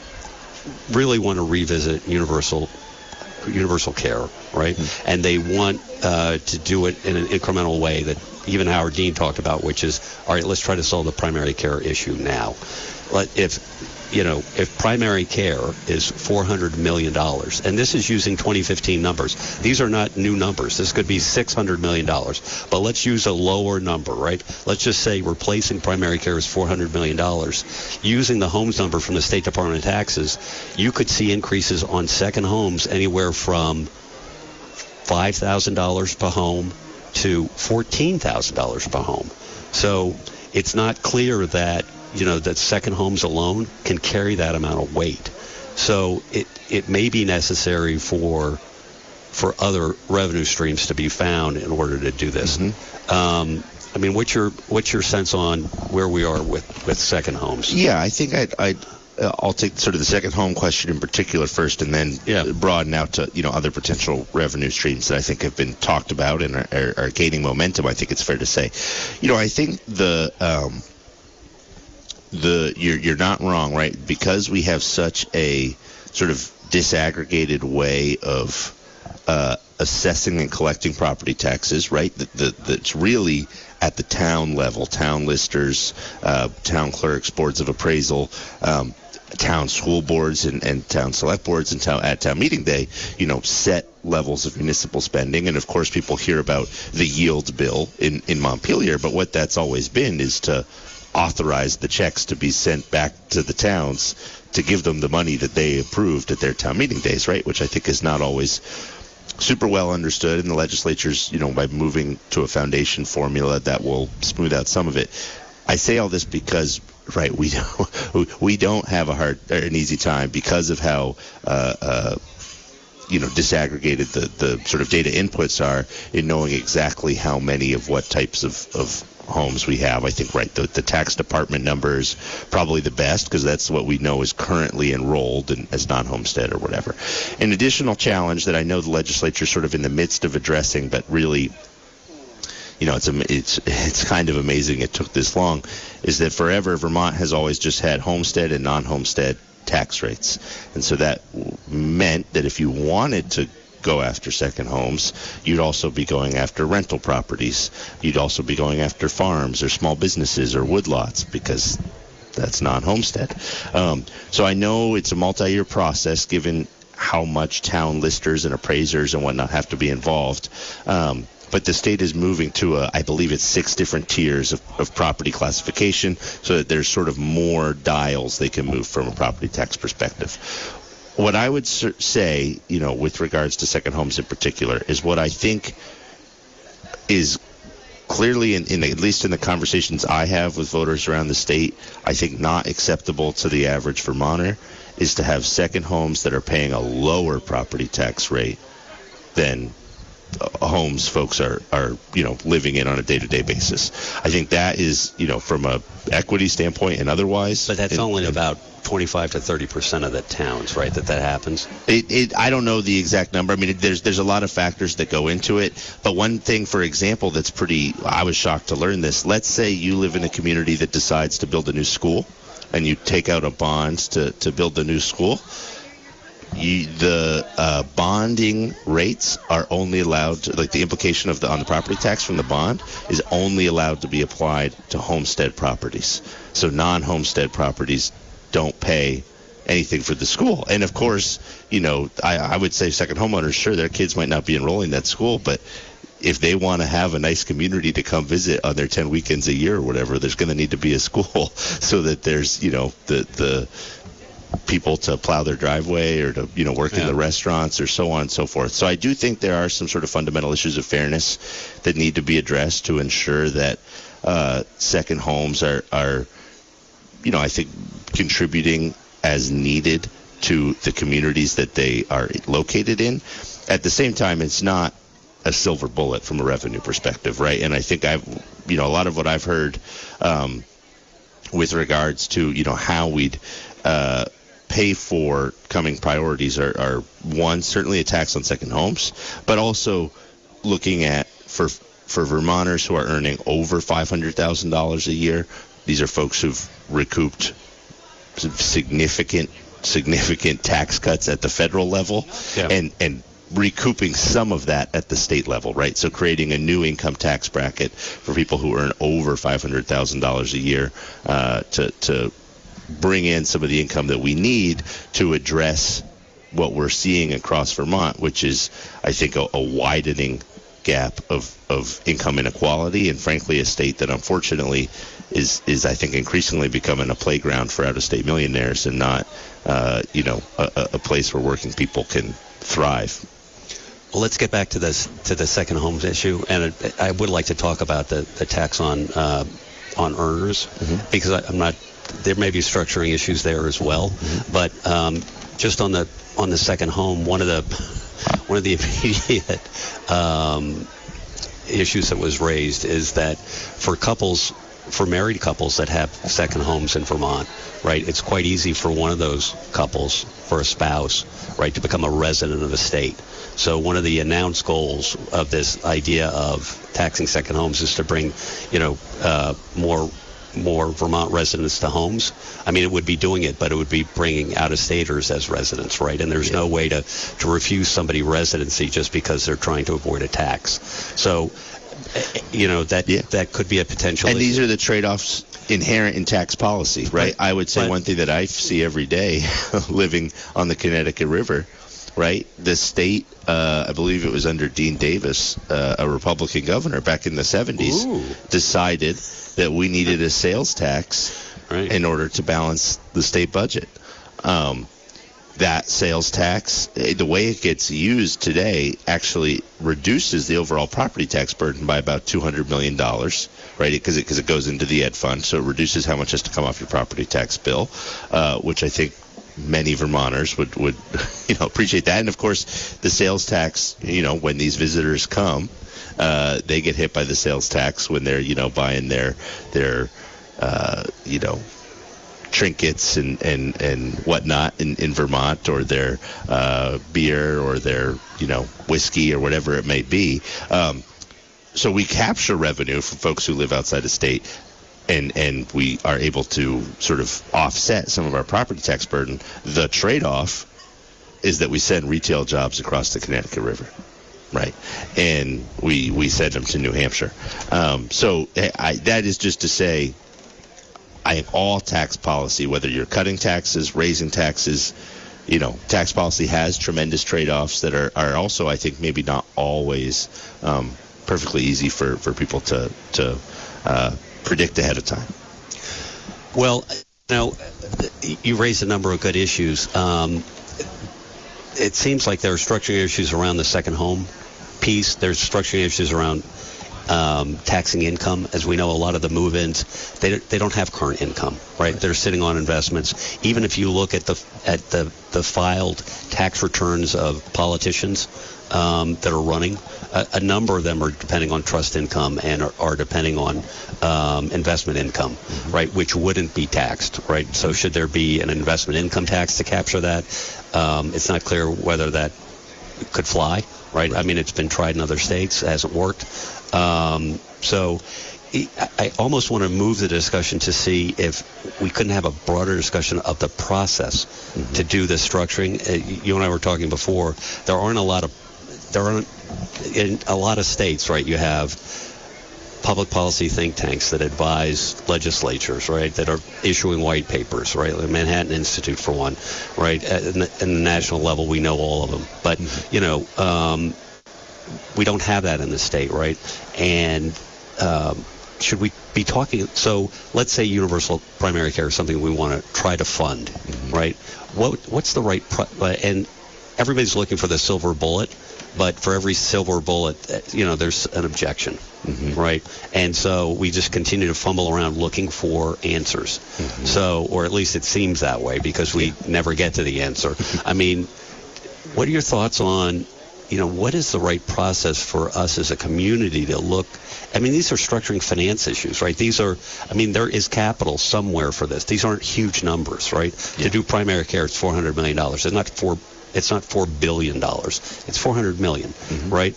really want to revisit universal universal care, right? Mm-hmm. And they want uh, to do it in an incremental way that even Howard Dean talked about, which is, all right, let's try to solve the primary care issue now. But if, you know, if primary care is four hundred million dollars, and this is using twenty fifteen numbers, these are not new numbers. This could be six hundred million dollars, but let's use a lower number, right? Let's just say replacing primary care is four hundred million dollars. Using the homes number from the State Department of Taxes, you could see increases on second homes anywhere from five thousand dollars per home to fourteen thousand dollars per home. So it's not clear that, you know, that second homes alone can carry that amount of weight. So it, it may be necessary for for other revenue streams to be found in order to do this. Mm-hmm. Um, I mean, what's your what's your sense on where we are with, with second homes? Yeah, I think I'd, I'd uh, I'll take sort of the second home question in particular first, and then yeah. broaden out to, you know, other potential revenue streams that I think have been talked about and are, are, are gaining momentum. I think it's fair to say, you know, I think the um, the you're you're not wrong, right? Because we have such a sort of disaggregated way of uh, assessing and collecting property taxes, right? That, that that's really at the town level, town listers, uh, town clerks, boards of appraisal, um, town school boards and, and town select boards and town, at town meeting day, you know, set levels of municipal spending. And of course, people hear about the yield bill in, in Montpelier, but what that's always been is to authorize the checks to be sent back to the towns to give them the money that they approved at their town meeting days, right? Which I think is not always super well understood in the legislatures, you know, by moving to a foundation formula that will smooth out some of it. I say all this because, right, we don't, we don't have a hard or an easy time because of how, uh, uh, you know, disaggregated the, the sort of data inputs are in knowing exactly how many of what types of, of homes we have. I think, right, the, the tax department number is probably the best because that's what we know is currently enrolled in, as non-homestead or whatever. An additional challenge that I know the legislature is sort of in the midst of addressing, but really, you know, it's it's it's kind of amazing it took this long, is that forever Vermont has always just had homestead and non-homestead tax rates. And so that meant that if you wanted to go after second homes, you'd also be going after rental properties. You'd also be going after farms or small businesses or woodlots because that's non-homestead. Um, so I know it's a multi-year process given how much town listers and appraisers and whatnot have to be involved. Um, but the state is moving to, a, I believe it's six different tiers of, of property classification so that there's sort of more dials they can move from a property tax perspective. What I would say, you know, with regards to second homes in particular, is what I think is clearly, in, in at least in the conversations I have with voters around the state, I think not acceptable to the average Vermonter, is to have second homes that are paying a lower property tax rate than uh, homes folks are, are, you know, living in on a day-to-day basis. I think that is, you know, from a equity standpoint and otherwise. But that's it, only it, about twenty-five to thirty percent of the towns, right, that that happens? It, it, I don't know the exact number. I mean, it, there's there's a lot of factors that go into it. But one thing, for example, that's pretty, I was shocked to learn this. Let's say you live in a community that decides to build a new school, and you take out a bond to, to build the new school. You, the uh, bonding rates are only allowed to, like the implication of the on the property tax from the bond is only allowed to be applied to homestead properties. So non-homestead properties don't pay anything for the school. And of course, you know, I, I would say second homeowners, sure, their kids might not be enrolling that school, but if they want to have a nice community to come visit on their ten weekends a year or whatever, there's going to need to be a school so that there's, you know, the the people to plow their driveway or to, you know, work yeah. in the restaurants or so on and so forth. So I do think there are some sort of fundamental issues of fairness that need to be addressed to ensure that uh, second homes are, are, you know, I think contributing as needed to the communities that they are located in. At the same time, it's not a silver bullet from a revenue perspective, right? And I think I've, you know, a lot of what I've heard um, with regards to, you know, how we'd uh, pay for coming priorities are, are, one, certainly a tax on second homes, but also looking at, for for Vermonters who are earning over five hundred thousand dollars a year, these are folks who've recouped significant, significant tax cuts at the federal level, yeah. and, and recouping some of that at the state level, right? So creating a new income tax bracket for people who earn over five hundred thousand dollars a year uh, to, to bring in some of the income that we need to address what we're seeing across Vermont, which is, I think, a, a widening gap of, of income inequality, and frankly a state that unfortunately is, is I think, increasingly becoming a playground for out-of-state millionaires and not, uh, you know, a, a place where working people can thrive. Well, let's get back to this to the second homes issue, and I would like to talk about the, the tax on uh, on earners, mm-hmm. because I, I'm not. There may be structuring issues there as well, mm-hmm. but um, just on the on the second home, one of the one of the immediate um, issues that was raised is that for couples, for married couples that have second homes in Vermont, right, it's quite easy for one of those couples, for a spouse, right, to become a resident of a state. So one of the announced goals of this idea of taxing second homes is to bring, you know, uh, more more Vermont residents to homes. I mean, it would be doing it, but it would be bringing out-of-staters as residents, right? And there's yeah. no way to, to refuse somebody residency just because they're trying to avoid a tax. So, you know, that yeah. that could be a potential And issue. These are the trade-offs inherent in tax policy, right? right. I would say right. one thing that I see every day living on the Connecticut River, right? The state, uh, I believe it was under Dean Davis, uh, a Republican governor back in the seventies, Ooh. decided that we needed a sales tax right. in order to balance the state budget. Um, that sales tax, the way it gets used today, actually reduces the overall property tax burden by about two hundred million dollars, right? Because it, 'cause it goes into the ed fund, so it reduces how much has to come off your property tax bill, uh, which I think many Vermonters would, would you know, appreciate that. And, of course, the sales tax, you know, when these visitors come, uh, they get hit by the sales tax when they're, you know, buying their, their uh, you know, trinkets and, and, and whatnot in, in Vermont, or their uh, beer or their, you know, whiskey or whatever it may be. Um, so we capture revenue from folks who live outside the state. And and we are able to sort of offset some of our property tax burden. The trade-off is that we send retail jobs across the Connecticut River, right? And we we send them to New Hampshire. Um, so I, that is just to say, I think all tax policy, whether you're cutting taxes, raising taxes, you know, tax policy has tremendous trade-offs that are, are also, I think, maybe not always um, perfectly easy for, for people to to uh, predict ahead of time. Well, now, you raised a number of good issues. Um, it seems like there are structural issues around the second home piece. There's structural issues around um, taxing income. As we know, a lot of the move-ins, they they don't have current income, right? They're sitting on investments. Even if you look at the at the, the filed tax returns of politicians um, that are running, a, a number of them are depending on trust income and are, are depending on um, investment income, mm-hmm. right, which wouldn't be taxed, right? So should there be an investment income tax to capture that? Um, it's not clear whether that could fly, right? right? I mean, it's been tried in other states. It hasn't worked. Um, so I almost want to move the discussion to see if we couldn't have a broader discussion of the process mm-hmm. to do this structuring. You and I were talking before. There aren't a lot of there aren't in a lot of states, right? You have public policy think tanks that advise legislatures, right, that are issuing white papers, right, the Manhattan Institute for one, right, at the, at the national level we know all of them, but, you know, um, we don't have that in the state, right, and um, should we be talking, so let's say universal primary care is something we want to try to fund, mm-hmm. right, what what's the right, pro- and everybody's looking for the silver bullet, but for every silver bullet, you know, there's an objection, mm-hmm. right? And so we just continue to fumble around looking for answers. Mm-hmm. So, or at least it seems that way because we yeah. never get to the answer. I mean, what are your thoughts on, you know, what is the right process for us as a community to look? I mean, these are structuring finance issues, right? These are, I mean, there is capital somewhere for this. These aren't huge numbers, right? Yeah. To do primary care, it's four hundred million dollars. It's not four It's not four billion dollars. It's four hundred million dollars, mm-hmm. right?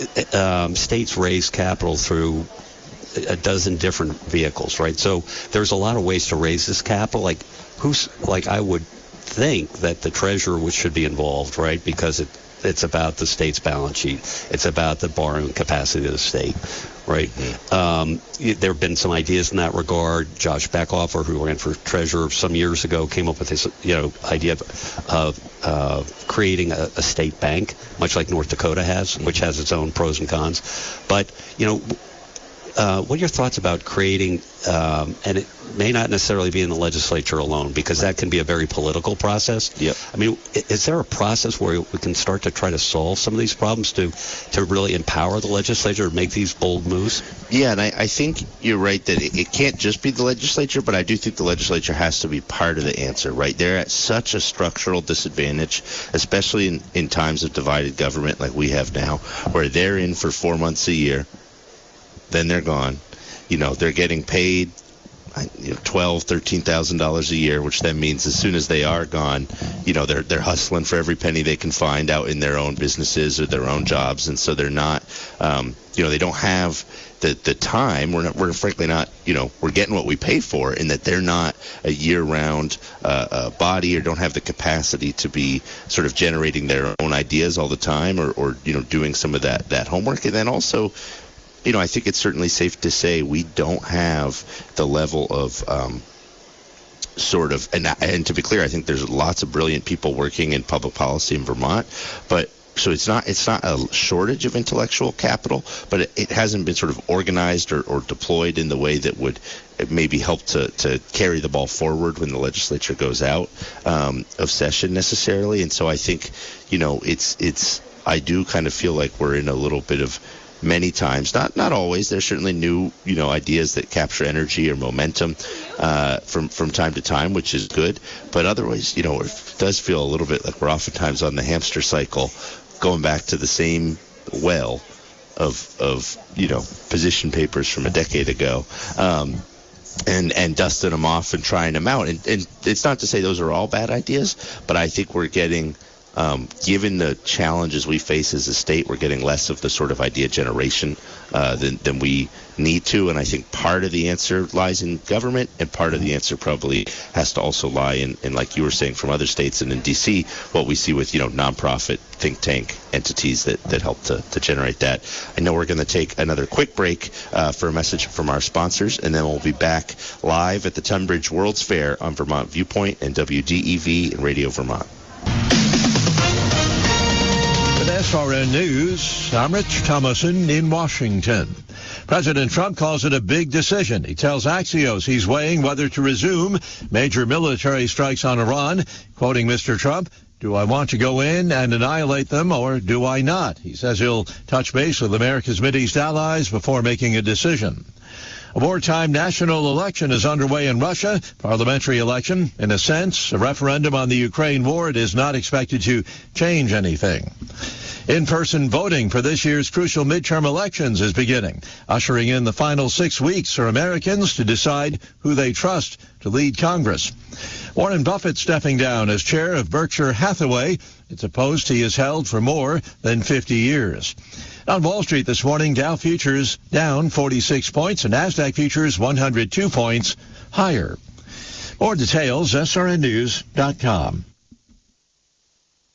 Um, states raise capital through a dozen different vehicles, right? So there's a lot of ways to raise this capital. Like, who's, like, I would think that the treasurer would, should be involved, right? Because it, it's about the state's balance sheet. It's about the borrowing capacity of the state, right? Mm-hmm. Um, there have been some ideas in that regard. Josh Beckhofer, who ran for treasurer some years ago, came up with this, you know, idea of, of uh, creating a, a state bank, much like North Dakota has, mm-hmm. which has its own pros and cons. But, you know, uh, what are your thoughts about creating, um, and it may not necessarily be in the legislature alone, because that can be a very political process. Yep. I mean, is there a process where we can start to try to solve some of these problems to, to really empower the legislature to make these bold moves? Yeah, and I, I think you're right that it, it can't just be the legislature, but I do think the legislature has to be part of the answer, right? They're at such a structural disadvantage, especially in, in times of divided government like we have now, where they're in for four months a year, then they're gone. You know, they're getting paid you know, twelve, thirteen thousand dollars a year, which then means as soon as they are gone, you know, they're they're hustling for every penny they can find out in their own businesses or their own jobs, and so they're not, um, you know, they don't have the the time. We're not, we're frankly not, you know, we're getting what we pay for, in that they're not a year-round uh, uh, body or don't have the capacity to be sort of generating their own ideas all the time, or or you know, doing some of that that homework, and then also, you know, I think it's certainly safe to say we don't have the level of um, sort of, and, and to be clear, I think there's lots of brilliant people working in public policy in Vermont, but so it's not it's not a shortage of intellectual capital, but it, it hasn't been sort of organized or, or deployed in the way that would maybe help to, to carry the ball forward when the legislature goes out um, of session necessarily. And so I think, you know, it's it's I do kind of feel like we're in a little bit of, many times, not not always. There's certainly new, you know, ideas that capture energy or momentum uh, from from time to time, which is good. But otherwise, you know, it does feel a little bit like we're oftentimes on the hamster cycle, going back to the same well of of you know position papers from a decade ago, um, and and dusting them off and trying them out. And, and it's not to say those are all bad ideas, but I think we're getting. Um, given the challenges we face as a state, we're getting less of the sort of idea generation uh, than, than we need to. And I think part of the answer lies in government, and part of the answer probably has to also lie in, in like you were saying, from other states and in D C, what we see with, you know, nonprofit think tank entities that, that help to, to generate that. I know we're going to take another quick break uh, for a message from our sponsors, and then we'll be back live at the Tunbridge World's Fair on Vermont Viewpoint and W D E V and Radio Vermont. S R N News, I'm Rich Thomason in Washington. President Trump calls it a big decision. He tells Axios he's weighing whether to resume major military strikes on Iran. Quoting Mister Trump, "Do I want to go in and annihilate them, or do I not?" He says he'll touch base with America's Middle East allies before making a decision. A wartime national election is underway in Russia, parliamentary election. In a sense, a referendum on the Ukraine war is not expected to change anything. In-person voting for this year's crucial midterm elections is beginning, ushering in the final six weeks for Americans to decide who they trust to lead Congress. Warren Buffett stepping down as chair of Berkshire Hathaway. It's a post he has held for more than fifty years. On Wall Street this morning, Dow futures down forty-six points and NASDAQ futures one hundred two points higher. More details, S R N news dot com.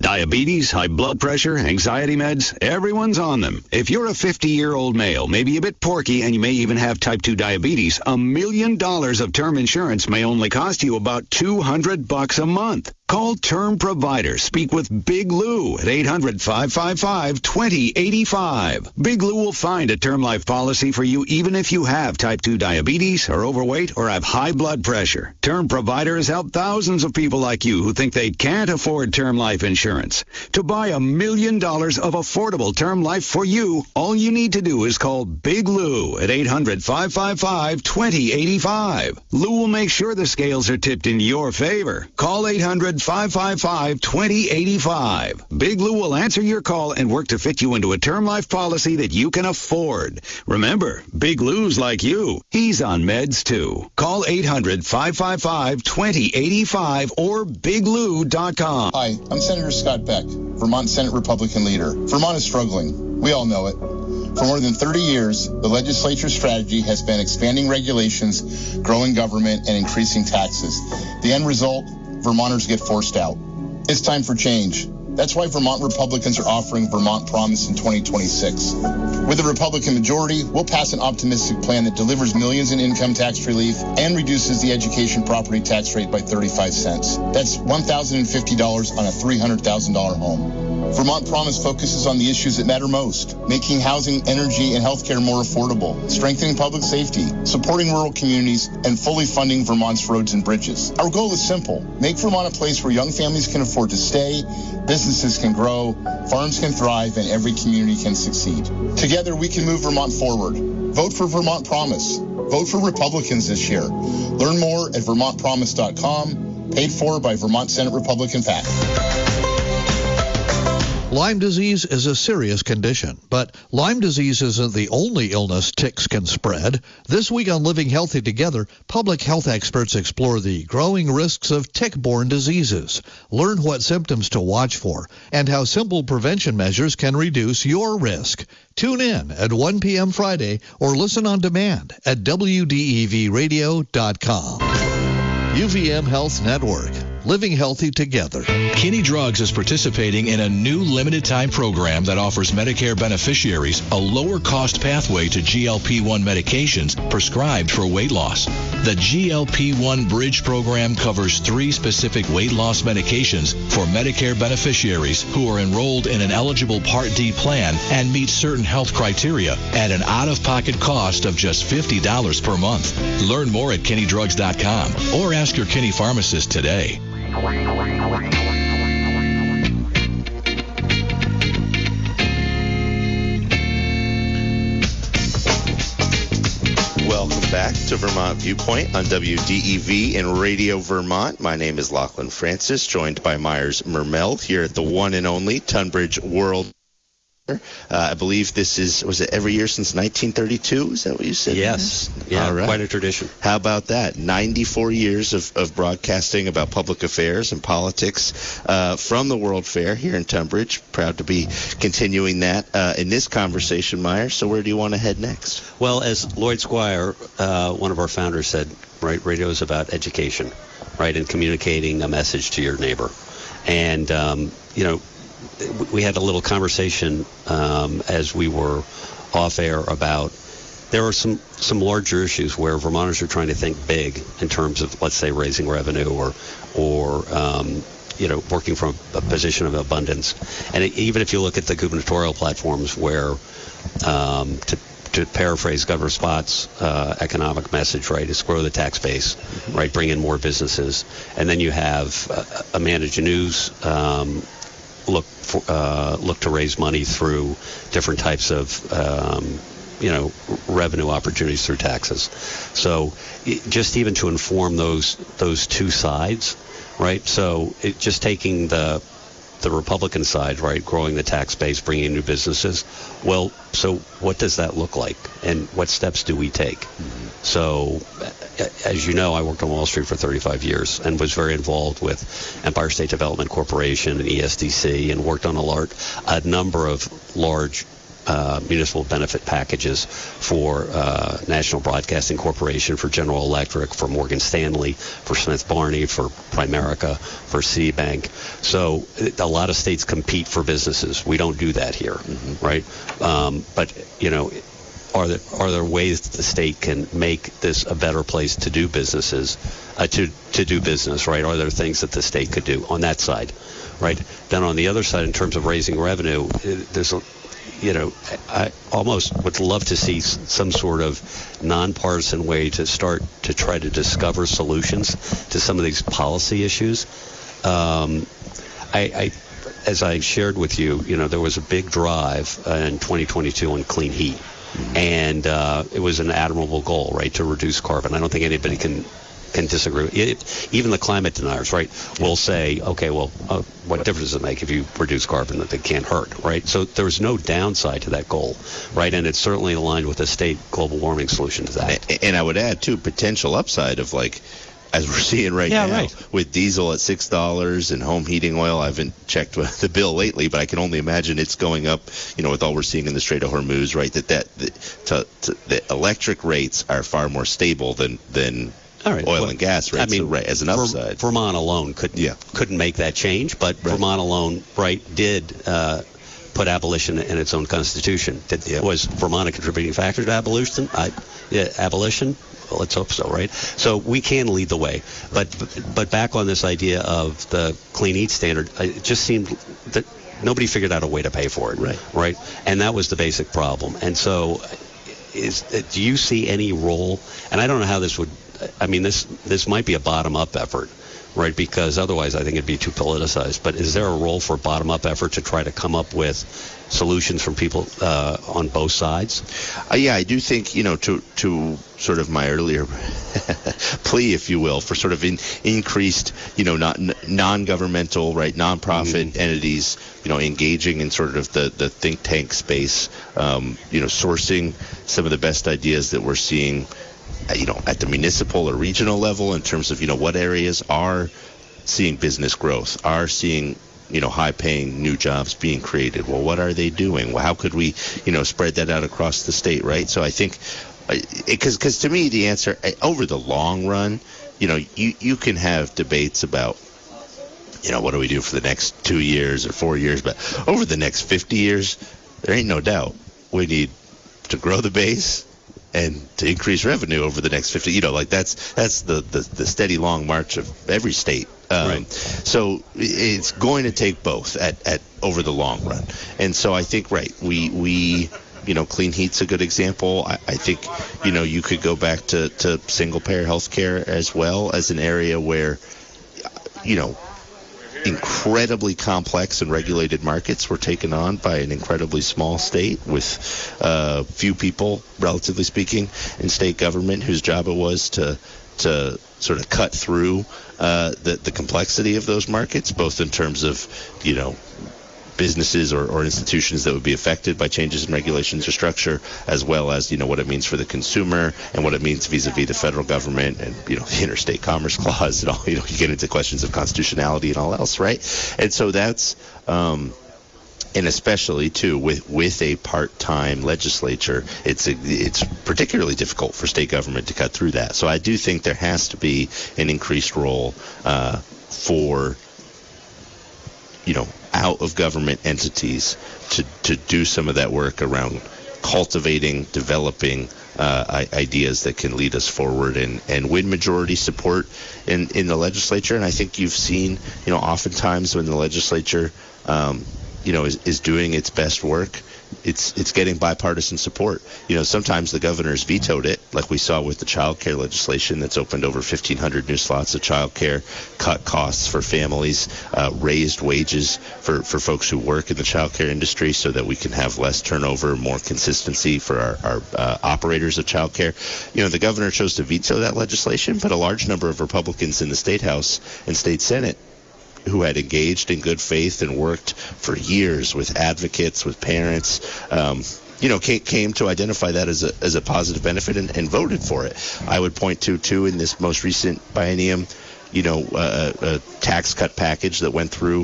Diabetes, high blood pressure, anxiety meds, everyone's on them. If you're a fifty-year-old male, maybe a bit porky, and you may even have type two diabetes, a million dollars of term insurance may only cost you about two hundred bucks a month. Call Term Provider. Speak with Big Lou at eight hundred, five five five, two zero eight five. Big Lou will find a term life policy for you even if you have type two diabetes, are overweight, or have high blood pressure. Term Provider has helped thousands of people like you who think they can't afford term life insurance. To buy a million dollars of affordable term life for you, all you need to do is call Big Lou at eight hundred, five five five, two zero eight five. Lou will make sure the scales are tipped in your favor. Call eight hundred, five five five, two zero eight five. Big Lou will answer your call and work to fit you into a term life policy that you can afford. Remember, Big Lou's like you. He's on meds too. Call eight hundred, five five five, two zero eight five or big lou dot com. Hi, I'm Senator Scott Beck, Vermont Senate Republican leader. Vermont is struggling. We all know it. For more than thirty years, the legislature's strategy has been expanding regulations, growing government, and increasing taxes. The end result, Vermonters get forced out. It's time for change. That's why Vermont Republicans are offering Vermont Promise in twenty twenty-six. With a Republican majority, we'll pass an optimistic plan that delivers millions in income tax relief and reduces the education property tax rate by thirty-five cents. That's one thousand fifty dollars on a three hundred thousand dollars home. Vermont Promise focuses on the issues that matter most, making housing, energy, and healthcare more affordable, strengthening public safety, supporting rural communities, and fully funding Vermont's roads and bridges. Our goal is simple. Make Vermont a place where young families can afford to stay, businesses can grow, farms can thrive, and every community can succeed. Together, we can move Vermont forward. Vote for Vermont Promise. Vote for Republicans this year. Learn more at vermont promise dot com, paid for by Vermont Senate Republican PAC. Lyme disease is a serious condition, but Lyme disease isn't the only illness ticks can spread. This week on Living Healthy Together, public health experts explore the growing risks of tick-borne diseases. Learn what symptoms to watch for and how simple prevention measures can reduce your risk. Tune in at one p.m. Friday or listen on demand at w d e v radio dot com. U V M Health Network. Living healthy together. Kinney Drugs is participating in a new limited-time program that offers Medicare beneficiaries a lower-cost pathway to G L P one medications prescribed for weight loss. The G L P one Bridge program covers three specific weight loss medications for Medicare beneficiaries who are enrolled in an eligible Part D plan and meet certain health criteria at an out-of-pocket cost of just fifty dollars per month. Learn more at kinney drugs dot com or ask your Kinney pharmacist today. Welcome back to Vermont Viewpoint on W D E V and Radio Vermont. My name is Lachlan Francis, joined by Myers Mermeld here at the one and only Tunbridge World. Uh, I believe this is, was it every year since nineteen thirty-two? Is that what you said? Yes. Yeah, All right. Quite a tradition. How about that? ninety-four years of, of broadcasting about public affairs and politics uh, from the World Fair here in Tunbridge. Proud to be continuing that uh, in this conversation, Myers. So where do you want to head next? Well, as Lloyd Squire, uh, one of our founders, said, right, radio is about education, right, and communicating a message to your neighbor. And, um, you know, we had a little conversation um, as we were off air about there are some, some larger issues where Vermonters are trying to think big in terms of, let's say, raising revenue or, or um, you know, working from a position of abundance. And it, even if you look at the gubernatorial platforms where, um, to, to paraphrase Governor Spott's uh, economic message, right, is grow the tax base, mm-hmm. right, bring in more businesses. And then you have uh, Amanda Janew's um, look for, uh, look to raise money through different types of, um, you know, revenue opportunities through taxes. So it, just even to inform those those two sides, right? So it, just taking the the Republican side, right, growing the tax base, bringing in new businesses. Well, so what does that look like, and what steps do we take? Mm-hmm. So, as you know, I worked on Wall Street for thirty-five years and was very involved with Empire State Development Corporation and E S D C, and worked on a large, a number of large uh, municipal benefit packages for uh, National Broadcasting Corporation, for General Electric, for Morgan Stanley, for Smith Barney, for Primerica, for Citibank. So a lot of states compete for businesses. We don't do that here, mm-hmm. right? Um, but, you know, are there, are there ways that the state can make this a better place to do businesses, uh, to, to do business, right? Are there things that the state could do on that side, right? Then on the other side, in terms of raising revenue, there's a, you know, I almost would love to see some sort of nonpartisan way to start to try to discover solutions to some of these policy issues. Um, I, I, as I shared with you, you know, there was a big drive uh, in twenty twenty-two on clean heat, mm-hmm. and uh, it was an admirable goal, right, to reduce carbon. I don't think anybody can can disagree. It, even the climate deniers, right, will say, okay, well, uh, what difference does it make if you reduce carbon that they can't hurt, right? So there was no downside to that goal, right? And it's certainly aligned with the state global warming solution to that. And I would add, too, potential upside of, like, as we're seeing right yeah, now, right. with diesel at six dollars and home heating oil. I haven't checked the bill lately, but I can only imagine it's going up, you know, with all we're seeing in the Strait of Hormuz, right, that, that the, to, to, the electric rates are far more stable than, than All right. oil well, and gas rates, I mean, so, right, as an upside. Vermont alone couldn't, yeah. couldn't make that change, but right. Vermont alone, right, did uh, put abolition in its own constitution. Did, yep. Was Vermont a contributing factor to abolition? I, yeah, abolition? Well, let's hope so, right? So we can lead the way. But but back on this idea of the clean heat standard, it just seemed that nobody figured out a way to pay for it, right? Right, and that was the basic problem. And so, is do you see any role? And I don't know how this would. I mean, this this might be a bottom-up effort, right? Because otherwise, I think it'd be too politicized. But is there a role for bottom-up effort to try to come up with solutions from people uh, on both sides? Uh, yeah, I do think, you know, to to sort of my earlier plea, if you will, for sort of in, increased, you know, not non-governmental, right, nonprofit mm-hmm. entities, you know, engaging in sort of the, the think tank space, um, you know, sourcing some of the best ideas that we're seeing, you know, at the municipal or regional level in terms of, you know, what areas are seeing business growth, are seeing, you know, high-paying new jobs being created. Well, what are they doing? Well, how could we, you know, spread that out across the state, right? So I think, because because to me, the answer, over the long run, you know, you, you can have debates about, you know, what do we do for the next two years or four years, but over the next fifty years, there ain't no doubt we need to grow the base and to increase revenue over the next fifty, you know, like that's that's the, the, the steady long march of every state. Um, right. So it's going to take both at, at over the long run. And so I think, right, we, we you know, clean heat's a good example. I, I think, you know, you could go back to, to single-payer health care as well as an area where, you know, incredibly complex and regulated markets were taken on by an incredibly small state with uh, few people, relatively speaking, in state government whose job it was to to sort of cut through uh, the, the complexity of those markets, both in terms of, you know, businesses or, or institutions that would be affected by changes in regulations or structure, as well as, you know, what it means for the consumer and what it means vis-a-vis the federal government and, you know, the interstate commerce clause and all, you know, you get into questions of constitutionality and all else, right? And so that's, um, and especially, too, with, with a part-time legislature, it's a, it's particularly difficult for state government to cut through that. So I do think there has to be an increased role uh, for, you know, out-of-government entities to, to do some of that work around cultivating, developing uh, ideas that can lead us forward and, and win majority support in, in the legislature. And I think you've seen, you know, oftentimes when the legislature, um, you know, is, is doing its best work, it's it's getting bipartisan support. You know, sometimes the governor's vetoed it, like we saw with the child care legislation that's opened over fifteen hundred new slots of child care, cut costs for families, uh, raised wages for, for folks who work in the child care industry so that we can have less turnover, more consistency for our, our uh, operators of child care. You know, the governor chose to veto that legislation, but a large number of Republicans in the State House and State Senate who had engaged in good faith and worked for years with advocates, with parents, um, you know, came, came to identify that as a as a positive benefit and, and voted for it. I would point to, too, in this most recent biennium, you know, uh, a tax cut package that went through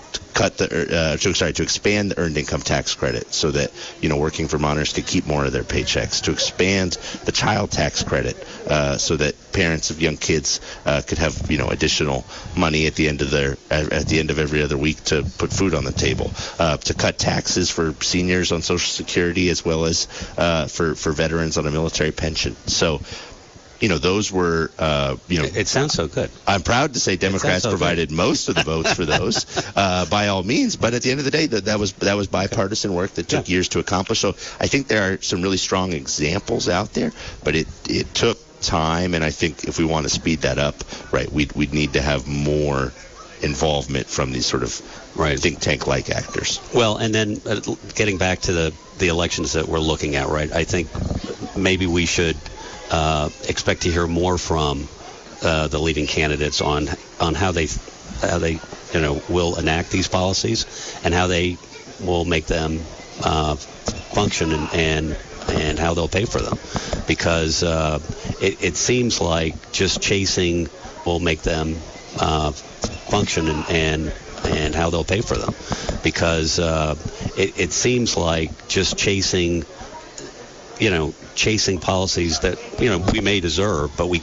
cut the uh, to, sorry to expand the earned income tax credit so that you know working Vermonters could keep more of their paychecks, to expand the child tax credit uh, so that parents of young kids uh, could have you know additional money at the end of their at the end of every other week to put food on the table, uh, to cut taxes for seniors on Social Security as well as uh, for for veterans on a military pension. So. You know, those were, uh, you know. It, it sounds so good. I'm proud to say Democrats so provided good. most of the votes for those, uh, by all means. But at the end of the day, that, that was that was bipartisan work that took yeah. years to accomplish. So I think there are some really strong examples out there, but it, it took time. And I think if we want to speed that up, right, we'd, we'd need to have more involvement from these sort of right. think tank-like actors. Well, and then uh, getting back to the, the elections that we're looking at, right, I think maybe we should Uh, expect to hear more from uh, the leading candidates on on how they how they you know will enact these policies and how they will make them uh, function and, and and how they'll pay for them, because uh, it, it seems like just chasing will make them uh, function and, and and how they'll pay for them, because uh, it, it seems like just chasing you know chasing policies that, you know, we may deserve, but we